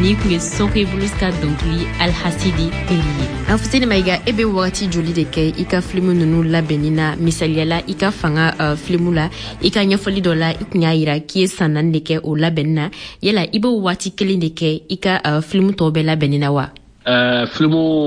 ni kun ye Sɔkɛ Bulus ka dɔnkili Alhasidi Peri ye. An Fuseni Mayiga, e bɛ wagati joli de kɛ i ka film ninnu labɛnni na, misaliyala i ka fanga film la, i ka ɲɛfɔli dɔ la, i kun y'a jira k'i ye san 4 de kɛ o labɛnni na, yala i bɛ waati kelen de kɛ i ka film tɔw bɛɛ labɛnni na wa? Film